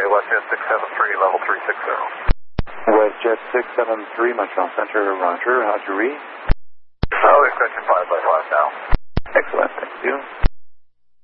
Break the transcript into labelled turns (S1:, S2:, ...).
S1: WestJet 673, level 360.
S2: WestJet 673, Montreal Center, roger. How'd you read?
S1: Oh, we're catching 5 by 5 now.